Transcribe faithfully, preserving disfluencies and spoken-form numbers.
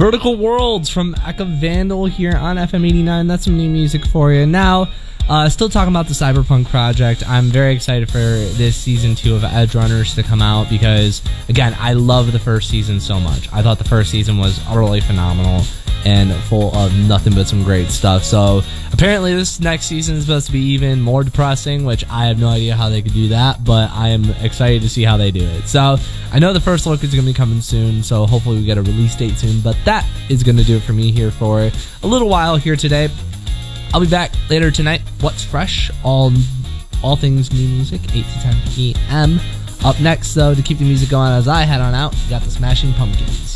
Vertical Worlds from Eka Vandal here on F M eighty-nine. That's some new music for you. Now, uh, still talking about the Cyberpunk project. I'm very excited for this season two of Edge Runners to come out because, again, I love the first season so much. I thought the first season was utterly phenomenal and full of nothing but some great stuff. So apparently this next season is supposed to be even more depressing, which I have no idea how they could do that, but I am excited to see how they do it. So I know the first look is going to be coming soon, so hopefully we get a release date soon, but that is going to do it for me here for a little while here today. I'll be back later tonight. What's fresh? All all things new music, eight to ten p.m. Up next, though, to keep the music going as I head on out, we got the Smashing Pumpkins.